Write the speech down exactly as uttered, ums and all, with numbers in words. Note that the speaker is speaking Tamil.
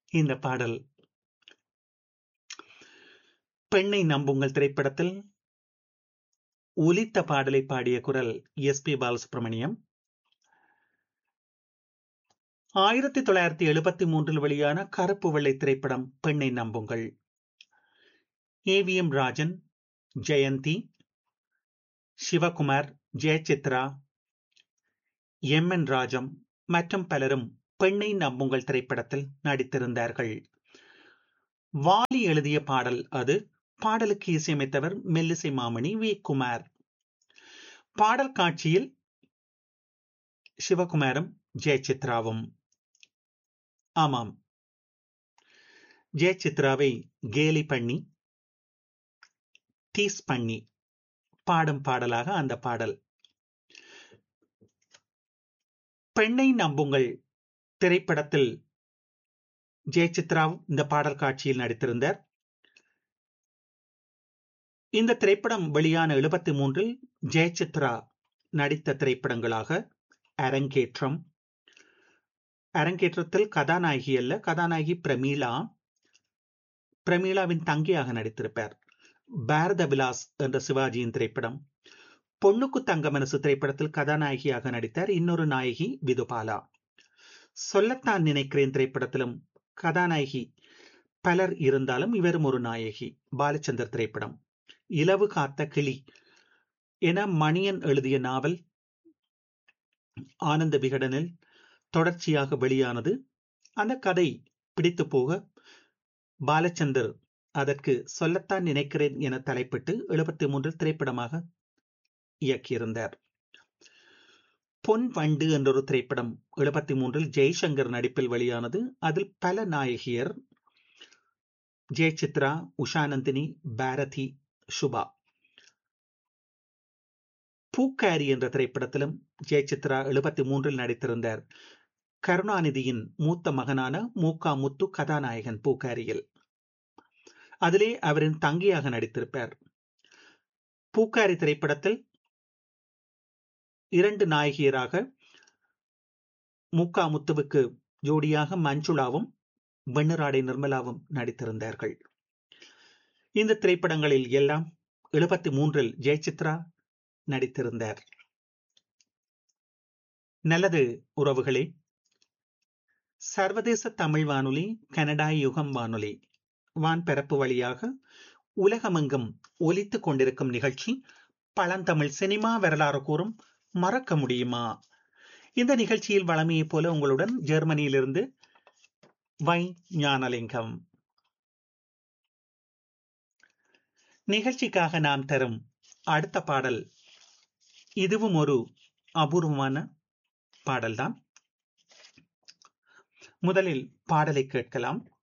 இந்த பாடல் பெண்ணை நம்புங்கள் திரைப்படத்தில் ஒலித்த பாடலை பாடிய குரல் எஸ் பி பாலசுப்ரமணியம். ஆயிரத்தி தொள்ளாயிரத்தி எழுபத்தி மூன்றில் வெளியான கருப்பு வெள்ளை திரைப்படம் பெண்ணை நம்புங்கள். A V M Rajan, Jayanthi, Sivakumar, Jayachitra, M N Rajam மற்றும் பலரும் பெண்ணை நம்புங்கள் திரைப்படத்தில் நடித்திருந்தார்கள். வாலி எழுதிய பாடல் அது. பாடலுக்கு இசையமைத்தவர் மெல்லிசை மாமணி வி குமார். பாடல் காட்சியில் சிவகுமாரும் ஜெயசித்ராவும். ஆமாம், ஜெயசித்ராவை கேலி பண்ணி டீஸ் பண்ணி பாடும் பாடலாக அந்த பாடல். பெண்ணை நம்புங்கள் திரைப்படத்தில் ஜெயசித்ராவும் இந்த பாடல் காட்சியில் நடித்திருந்தார். இந்த திரைப்படம் வெளியான எழுபத்தி மூன்றில் ஜெயசித்ரா நடித்த திரைப்படங்களாக அரங்கேற்றம். அரங்கேற்றத்தில் கதாநாயகி அல்ல, கதாநாயகி பிரமீளா. பிரமீளாவின் தங்கியாக நடித்திருப்பார். பாரத விலாஸ் என்ற சிவாஜியின் திரைப்படம். பொண்ணுக்கு தங்க மனசு திரைப்படத்தில் கதாநாயகியாக நடித்தார். இன்னொரு நாயகி விதுபாலா. சொல்லத்தான் நினைக்கிறேன் திரைப்படத்திலும் கதாநாயகி பலர் இருந்தாலும் இவரும் ஒரு நாயகி. பாலச்சந்தர் திரைப்படம். இலவு காத்த கிளி என மணியன் எழுதிய நாவல் ஆனந்த விகடனில் தொடர்ச்சியாக வெளியானது. அந்த கதை பிடித்து போக பாலச்சந்தர் அதற்கு சொல்லத்தான் நினைக்கிறேன் என தலைப்பிட்டு எழுபத்தி மூன்றில் திரைப்படமாக இயக்கியிருந்தார். பொன் வண்டு என்றொரு திரைப்படம் எழுபத்தி மூன்றில் ஜெய்சங்கர் நடிப்பில் வெளியானது. அதில் பல நாயகியர் ஜெயசித்ரா, உஷாநந்தினி, பாரதி, சுபா. பூக்காரி என்ற திரைப்படத்திலும் ஜெயசித்ரா எழுபத்தி மூன்றில் நடித்திருந்தார். கருணாநிதியின் மூத்த மகனான மூகா முத்து கதாநாயகன் பூக்காரியில். அதிலே அவரின் தங்கியாக நடித்திருப்பார். பூக்காரி திரைப்படத்தில் இரண்டு நாயகியராக மூகா முத்துவுக்கு ஜோடியாக மஞ்சுளாவும் வெண்ணிராடை நிர்மலாவும் நடித்திருந்தார்கள். இந்த திரைப்படங்களில் எல்லாம் எழுபத்தி மூன்றில் ஜெயசித்ரா நடித்திருந்தார். நல்லது உறவுகளே, சர்வதேச தமிழ் வானொலி, கனடா யுகம் வானொலி வான்பரப்பு வழியாக உலகமெங்கும் ஒலித்துக் கொண்டிருக்கும் நிகழ்ச்சி பழந்தமிழ் சினிமா வரலாறு கூறும் மறக்க முடியுமா? இந்த நிகழ்ச்சியில் வழமையைப் போல உங்களுடன் ஜெர்மனியிலிருந்து வை ஞானலிங்கம். நிகழ்ச்சிக்காக நாம் தரும் அடுத்த பாடல் இதுவும் ஒரு அபூர்வமான பாடல்தான். முதலில் பாடலை கேட்கலாம்.